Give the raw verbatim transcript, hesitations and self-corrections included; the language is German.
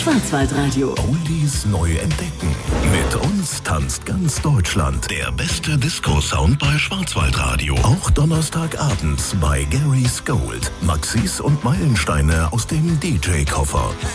Schwarzwaldradio. Oldies neu entdecken. Mit uns tanzt ganz Deutschland. Der beste Disco-Sound bei Schwarzwaldradio. Auch Donnerstagabends bei Gary's Gold. Maxis und Meilensteine aus dem D J-Koffer.